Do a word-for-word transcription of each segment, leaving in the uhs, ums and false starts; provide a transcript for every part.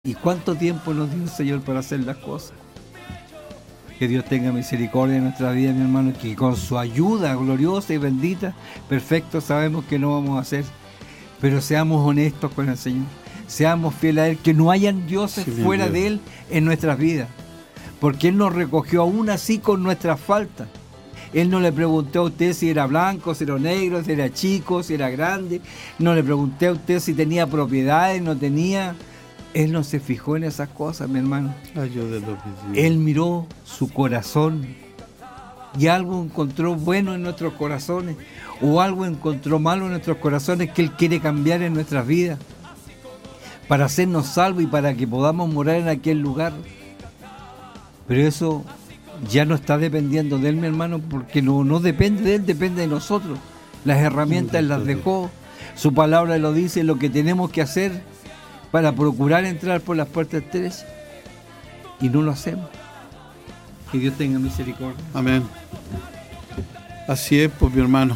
¿Y cuánto tiempo nos dio el Señor para hacer las cosas? Que Dios tenga misericordia en nuestra vida, mi hermano, que con su ayuda gloriosa y bendita, perfecto, sabemos que no vamos a hacer. Pero seamos honestos con el Señor, seamos fieles a Él, que no hayan dioses sí, fuera de Él en nuestras vidas. Porque Él nos recogió aún así con nuestras faltas. Él no le preguntó a usted si era blanco, si era negro, si era chico, si era grande. No le pregunté a usted si tenía propiedades, no tenía. Él no se fijó en esas cosas, mi hermano. Él miró su corazón y algo encontró bueno en nuestros corazones o algo encontró malo en nuestros corazones que Él quiere cambiar en nuestras vidas para hacernos salvos y para que podamos morar en aquel lugar. Pero eso ya no está dependiendo de Él, mi hermano, porque no, no depende de Él, depende de nosotros. Las herramientas Él las dejó, su palabra lo dice, lo que tenemos que hacer para procurar entrar por las puertas estrechas y no lo hacemos. Que Dios tenga misericordia. Amén. Así es, pues mi hermano.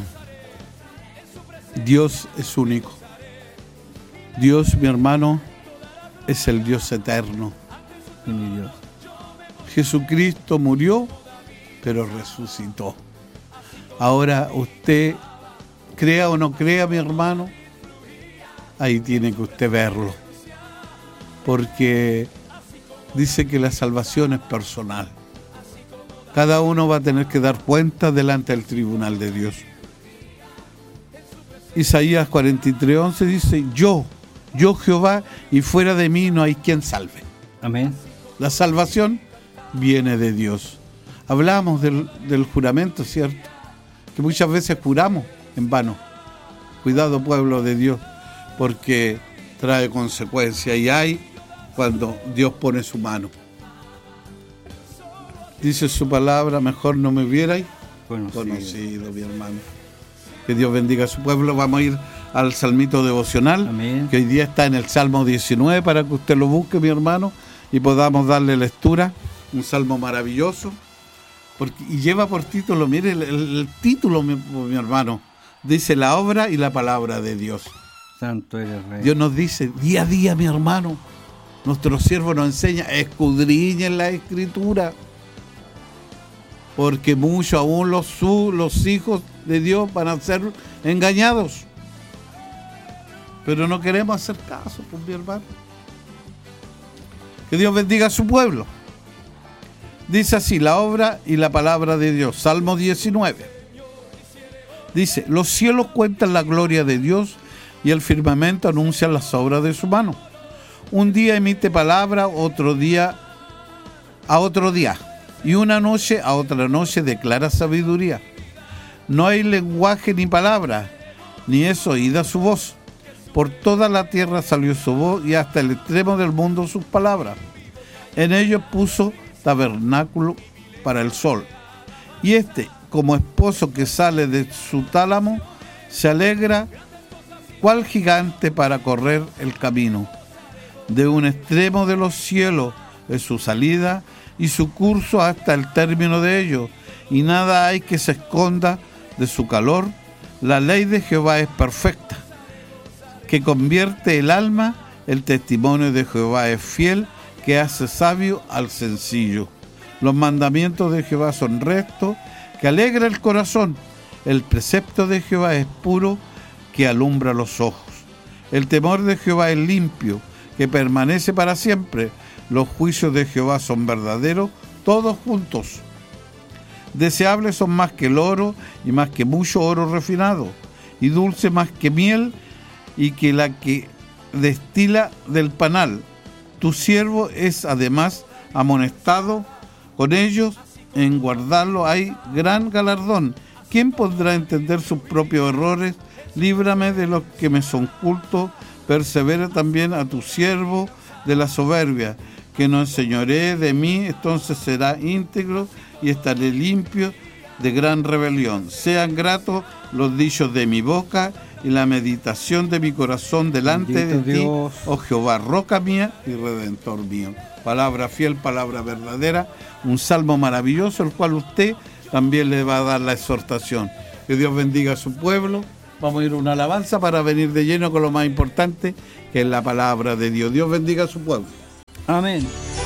Dios es único. Dios, mi hermano, es el Dios eterno. Y mi Dios. Jesucristo murió, pero resucitó. Ahora usted, crea o no crea, mi hermano, ahí tiene que usted verlo. Porque dice que la salvación es personal. Cada uno va a tener que dar cuenta delante del tribunal de Dios. Isaías cuarenta y tres, once dice, yo, yo Jehová, y fuera de mí no hay quien salve. Amén. La salvación viene de Dios. Hablamos del, del juramento, ¿cierto? Que muchas veces juramos en vano. Cuidado, pueblo de Dios, porque trae consecuencias y hay cuando Dios pone su mano. Dice su palabra, mejor no me hubierais conocido, conocido mi hermano. Que Dios bendiga a su pueblo. Vamos a ir al salmito devocional. Amén. Que hoy día está en el Salmo diecinueve para que usted lo busque, mi hermano, y podamos darle lectura. Un salmo maravilloso. Porque, y lleva por título, mire el, el, el título, mi, mi hermano, dice la obra y la palabra de Dios. Santo eres Rey. Dios nos dice día a día, mi hermano, nuestro siervo nos enseña, escudriñen la Escritura, porque mucho aún los, su, los hijos de Dios van a ser engañados. Pero no queremos hacer caso, pues, mi hermano. Que Dios bendiga a su pueblo. Dice así, la obra y la palabra de Dios. Salmo diecinueve. Dice, los cielos cuentan la gloria de Dios y el firmamento anuncia las obras de su mano. Un día emite palabra, otro día a otro día, y una noche a otra noche declara sabiduría. No hay lenguaje ni palabra, ni es oída su voz. Por toda la tierra salió su voz y hasta el extremo del mundo sus palabras. En ellos puso tabernáculo para el sol. Y este, como esposo que sale de su tálamo, se alegra cual gigante para correr el camino. De un extremo de los cielos es su salida y su curso hasta el término de ellos, y nada hay que se esconda de su calor. La ley de Jehová es perfecta, que convierte el alma. El testimonio de Jehová es fiel, que hace sabio al sencillo. Los mandamientos de Jehová son rectos, que alegra el corazón. El precepto de Jehová es puro, que alumbra los ojos. El temor de Jehová es limpio, que permanece para siempre. Los juicios de Jehová son verdaderos, todos juntos. Deseables son más que el oro, y más que mucho oro refinado, y dulce más que miel, y que la que destila del panal. Tu siervo es además amonestado, con ellos en guardarlo hay gran galardón. ¿Quién podrá entender sus propios errores? Líbrame de los que me son cultos. Persevera también a tu siervo de la soberbia, que no enseñoree de mí, entonces será íntegro y estaré limpio de gran rebelión. Sean gratos los dichos de mi boca y la meditación de mi corazón delante Bendito de Dios. Ti, oh Jehová, roca mía y redentor mío. Palabra fiel, palabra verdadera, un salmo maravilloso, el cual usted también le va a dar la exhortación. Que Dios bendiga a su pueblo. Vamos a ir a una alabanza para venir de lleno con lo más importante, que es la palabra de Dios. Dios bendiga a su pueblo. Amén.